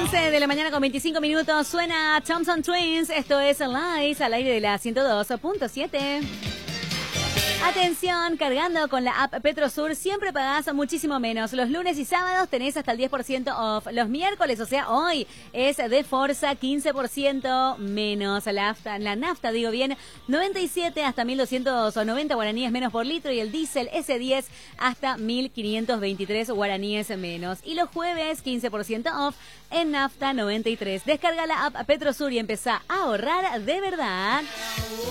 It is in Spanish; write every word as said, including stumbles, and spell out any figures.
once de la mañana con veinticinco minutos suena Thompson Twins. Esto es Lies al aire de la ciento dos punto siete. Atención, cargando con la app Petrosur siempre pagás muchísimo menos. Los lunes y sábados tenés hasta el diez por ciento off. Los miércoles, o sea, hoy, es de Forza quince por ciento menos. La nafta, la nafta, digo bien, noventa y siete hasta mil doscientos noventa guaraníes menos por litro y el diésel ese diez hasta mil quinientos veintitrés guaraníes menos. Y los jueves, quince por ciento off en nafta noventa y tres. Descarga la app Petrosur y empezá a ahorrar de verdad.